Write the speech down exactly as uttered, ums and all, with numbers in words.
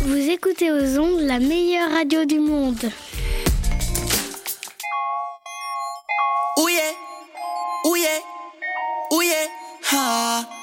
Vous écoutez aux ondes la meilleure radio du monde. Ouye, ouye, ouye, ha.